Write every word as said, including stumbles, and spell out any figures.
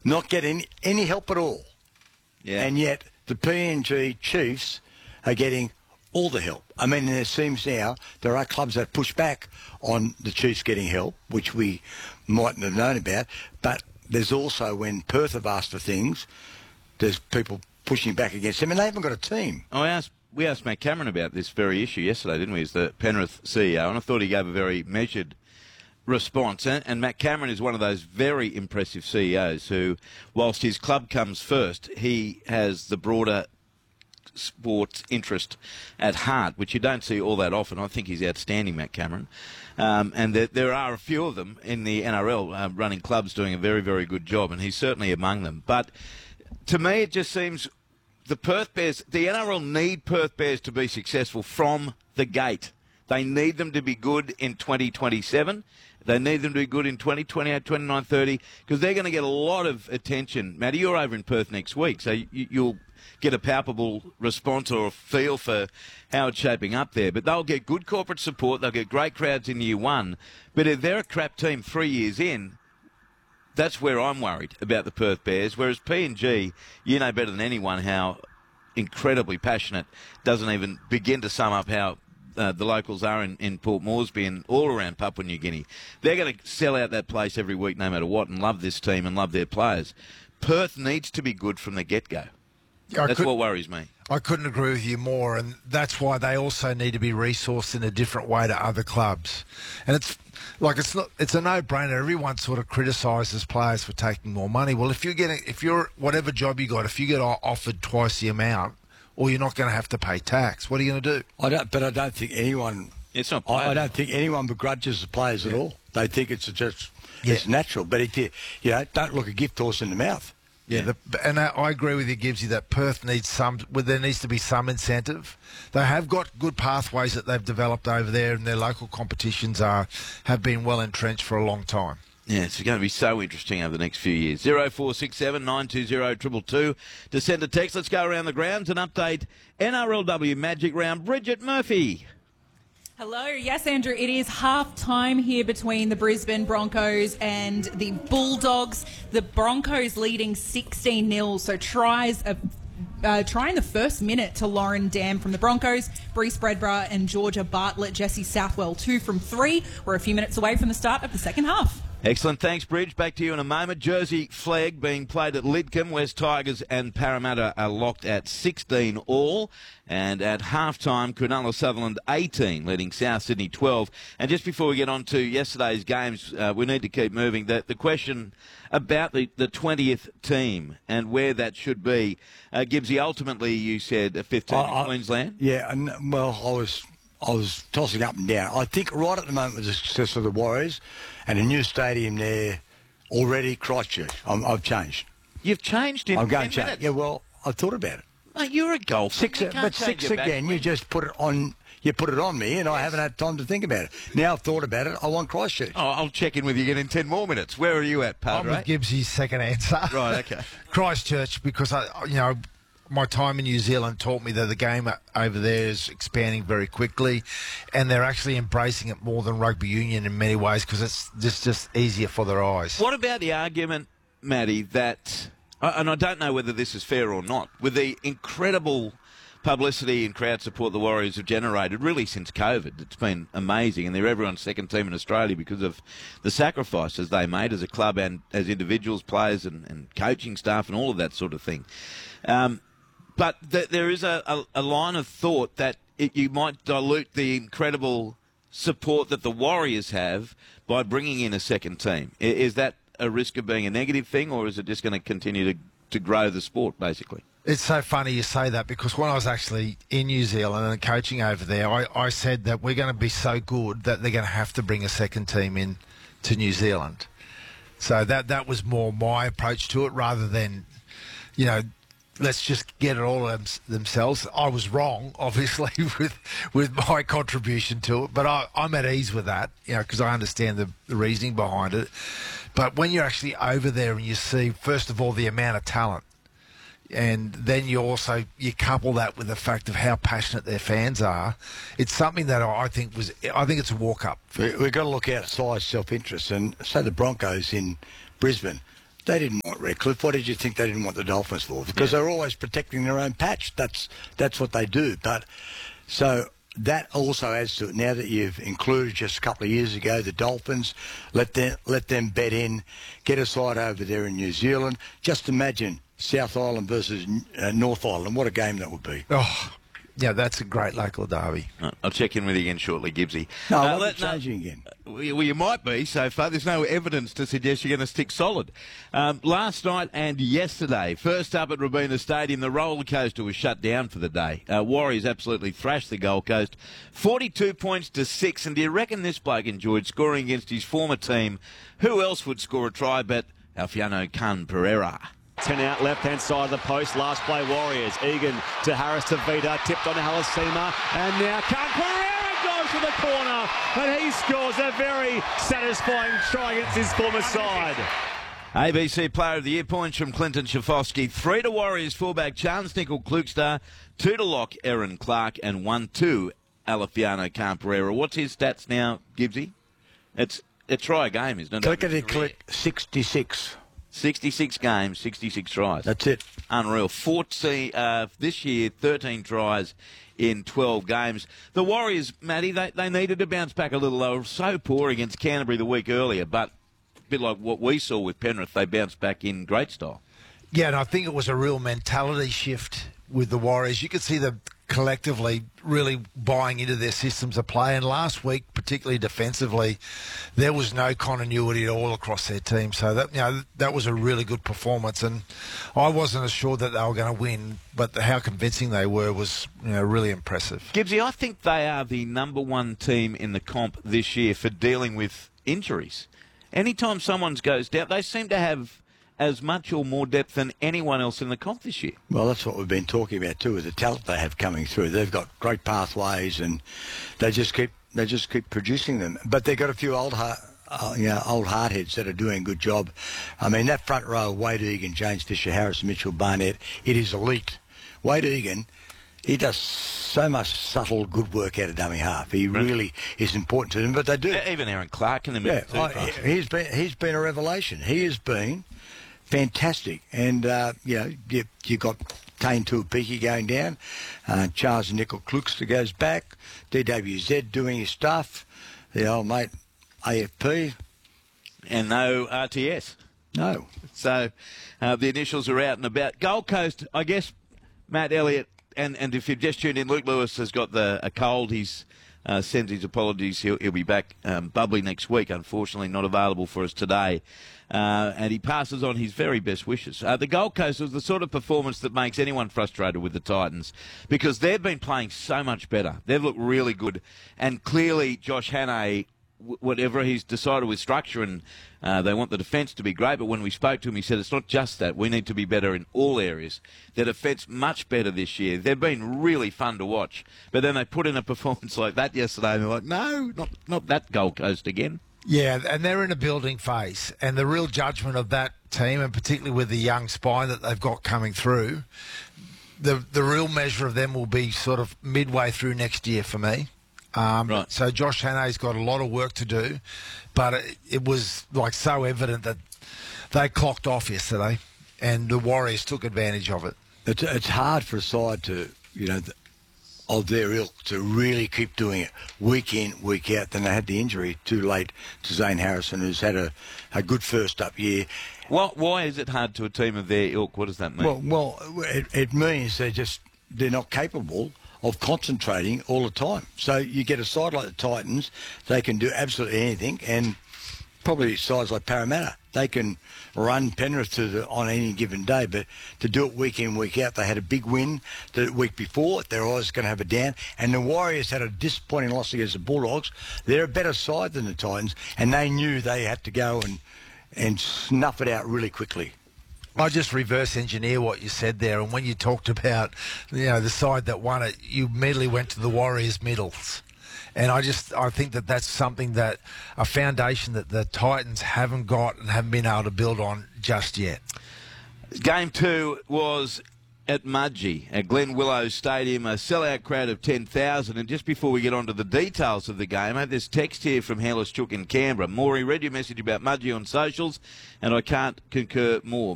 not getting any help at all. Yeah. And yet the P N G Chiefs are getting all the help. I mean, it seems now there are clubs that push back on the Chiefs getting help, which we mightn't have known about, but there's also, when Perth have asked for things, there's people pushing back against them, and they haven't got a team. I asked, we asked Matt Cameron about this very issue yesterday, didn't we, as the Penrith C E O, and I thought he gave a very measured response. And, and Matt Cameron is one of those very impressive C E Os who, whilst his club comes first, he has the broader sports interest at heart, which you don't see all that often. I think he's outstanding, Matt Cameron. Um, and there, there are a few of them in the N R L uh, running clubs doing a very, very good job, and he's certainly among them. But to me, it just seems the Perth Bears, the N R L need Perth Bears to be successful from the gate. They need them to be good in twenty twenty-seven. They need them to be good in twenty twenty-eight, twenty-nine, thirty, because they're going to get a lot of attention. Matty, you're over in Perth next week, so you, you'll get a palpable response or a feel for how it's shaping up there. But they'll get good corporate support. They'll get great crowds in year one. But if they're a crap team three years in, that's where I'm worried about the Perth Bears. Whereas P N G, you know better than anyone how incredibly passionate, doesn't even begin to sum up how uh, the locals are in, in Port Moresby and all around Papua New Guinea. They're going to sell out that place every week no matter what and love this team and love their players. Perth needs to be good from the get-go. I That's could, what worries me. I couldn't agree with you more, and that's why they also need to be resourced in a different way to other clubs. And it's like it's not it's a no-brainer. Everyone sort of criticises players for taking more money. Well, if you're getting if you're whatever job you got, if you get offered twice the amount, or you're not going to have to pay tax, what are you going to do? I don't, but I don't think anyone. It's not. I, I don't think anyone begrudges the players yeah. at all. They think it's just yeah. it's natural. But if you you know, don't look a gift horse in the mouth. Yeah, the, and I agree with you, Gibbsy, that Perth needs some, well, there needs to be some incentive. They have got good pathways that they've developed over there, and their local competitions are have been well entrenched for a long time. Yeah, it's going to be so interesting over the next few years. zero four six seven nine two zero two two two to send a text. Let's go around the grounds and update N R L W Magic Round. Bridget Murphy. Hello. Yes, Andrew, it is half-time here between the Brisbane Broncos and the Bulldogs. The Broncos leading sixteen nil, so tries a Uh, trying the first minute to Lauren Dam from the Broncos, Breece Bredborough and Georgia Bartlett, Jesse Southwell two from three. We're a few minutes away from the start of the second half. Excellent. Thanks, Bridge. Back to you in a moment. Jersey flag being played at Lidcombe. West Tigers and Parramatta are locked at sixteen all. And at halftime, Cronulla Sutherland eighteen, leading South Sydney twelve. And just before we get on to yesterday's games, uh, we need to keep moving. The, the question about the, the twentieth team and where that should be. Uh, Gibbsy, ultimately you said a fifth team I, in Queensland? Yeah, and, well, I was I was tossing up and down. I think right at the moment with the success of the Warriors and a new stadium there already, Christchurch, I'm, I've changed. You've changed in I'm going ten to change. minutes? Yeah, well, I've thought about it. Mate, you're a golfer. Six, You can't but change six your again, back you just put it on... You put it on me, and I haven't had time to think about it. Now I've thought about it, I want Christchurch. Oh, I'll check in with you again in ten more minutes. Where are you at, Padre? I'm with Gibbsy's second answer. Right, okay. Christchurch, because I, you know, my time in New Zealand taught me that the game over there is expanding very quickly, and they're actually embracing it more than rugby union in many ways because it's just just easier for their eyes. What about the argument, Matty, that, and I don't know whether this is fair or not, with the incredible publicity and crowd support the Warriors have generated really since COVID. It's been amazing, and they're everyone's second team in Australia because of the sacrifices they made as a club and as individuals, players and, and coaching staff and all of that sort of thing. Um, but th- there is a, a, a line of thought that it, you might dilute the incredible support that the Warriors have by bringing in a second team. I, is that a risk of being a negative thing, or is it just going to continue to, to grow the sport, basically? It's so funny you say that because when I was actually in New Zealand and coaching over there, I, I said that we're going to be so good that they're going to have to bring a second team in to New Zealand. So that that was more my approach to it rather than, you know, let's just get it all them, themselves. I was wrong, obviously, with with my contribution to it, but I, I'm at ease with that, you know, because I understand the, the reasoning behind it. But when you're actually over there and you see, first of all, the amount of talent, and then you also you couple that with the fact of how passionate their fans are. It's something that I think was I think it's a walk up. We, we've got to look outside self-interest, and so the Broncos in Brisbane, They didn't want Redcliffe. What did you think they didn't want the Dolphins for? Because yeah. they're always protecting their own patch. That's that's what they do. But so that also adds to it. Now that you've included just a couple of years ago the Dolphins, let them let them bet in, get a side over there in New Zealand. Just imagine South Island versus uh, North Island. What a game that would be. Oh. Yeah, that's a great local derby. I'll check in with you again shortly, Gibbsy. No, uh, I'm let, changing no, again. Well, you might be so far. There's no evidence to suggest you're going to stick solid. Um, last night and yesterday, first up at Robina Stadium, the roller coaster was shut down for the day. Uh, Warriors absolutely thrashed the Gold Coast, forty-two points to six. And do you reckon this bloke enjoyed scoring against his former team? Who else would score a try but Alfiano Khan Pereira? ten out, left-hand side of the post. Last play, Warriors. Egan to Harris to Vita. Tipped on to Halasima. And now Khan Pereira goes to the corner. And he scores a very satisfying try against his former side. A B C Player of the Year points from Clinton Schifosky. Three to Warriors fullback Chance Nickel Klukestar. Two to lock Aaron Clark. And one to Alfiano Khan Pereira. What's his stats now, Gibbsy? It's a try a game, isn't it? Clickety-click, sixty-six. sixty-six games, sixty-six tries. That's it. Unreal. forty, uh, this year, thirteen tries in twelve games. The Warriors, Matty, they, they needed to bounce back a little. They were so poor against Canterbury the week earlier, but a bit like what we saw with Penrith, they bounced back in great style. Yeah, and I think it was a real mentality shift with the Warriors. You could see them collectively really buying into their systems of play. And last week, particularly defensively, there was no continuity at all across their team. So that you know that was a really good performance. And I wasn't assured that they were going to win, but the, how convincing they were was you know really impressive. Gibbsy, I think they are the number one team in the comp this year for dealing with injuries. Anytime someone goes down, they seem to have as much or more depth than anyone else in the comp this year. Well, that's what we've been talking about too, with the talent they have coming through. They've got great pathways, and they just keep they just keep producing them. But they've got a few old heart, uh, you know, old hardheads that are doing a good job. I mean, that front row, Wade Egan, James Fisher, Harris, Mitchell Barnett, it is elite. Wade Egan, he does so much subtle good work out of dummy half. He really is important to them. But they do. Even Aaron Clark in the middle. Yeah, I, he's been he's been a revelation. He has been fantastic. And, uh, you know, you, you got Kane Tuapiki going down. Uh, Charles Nickel Klukster goes back. D W Z doing his stuff. The old mate, A F P. And no R T S. No. So uh, the initials are out and about. Gold Coast, I guess, Matt Elliott, and, and if you've just tuned in, Luke Lewis has got the a cold. He's uh, sends his apologies. He'll, he'll be back um, bubbly next week. Unfortunately, not available for us today. Uh, and he passes on his very best wishes. Uh, the Gold Coast was the sort of performance that makes anyone frustrated with the Titans because they've been playing so much better. They've looked really good. And clearly, Josh Hannay, w- whatever he's decided with structure, and uh, they want the defence to be great, but when we spoke to him, he said it's not just that. We need to be better in all areas. Their defence much better this year. They've been really fun to watch. But then they put in a performance like that yesterday, and they're like, no, not, not that Gold Coast again. Yeah, and they're in a building phase, and the real judgment of that team, and particularly with the young spine that they've got coming through, the the real measure of them will be sort of midway through next year for me. Um, right. So Josh Hannay's got a lot of work to do, but it, it was like so evident that they clocked off yesterday, and the Warriors took advantage of it. It's it's hard for a side to, you know, of their ilk to really keep doing it week in, week out. Then they had the injury too late to Zane Harrison, who's had a, a good first up year. Well, why is it hard to a team of their ilk? What does that mean? Well, well, it, it means they just they're not capable of concentrating all the time. So you get a side like the Titans, they can do absolutely anything, and probably sides like Parramatta, they can run Penrith to the, on any given day, but to do it week in, week out, they had a big win the week before. They're always going to have a down. And the Warriors had a disappointing loss against the Bulldogs. They're a better side than the Titans, and they knew they had to go and, and snuff it out really quickly. I just reverse engineer what you said there, and when you talked about, you know, the side that won it, you immediately went to the Warriors' middles. And I just, I think that that's something that, a foundation that the Titans haven't got and haven't been able to build on just yet. Game two was at Mudgee, at Glen Willow Stadium, a sellout crowd of ten thousand. And just before we get on to the details of the game, I have this text here from Hellis Chook in Canberra. Maury, read your message about Mudgee on socials, and I can't concur more.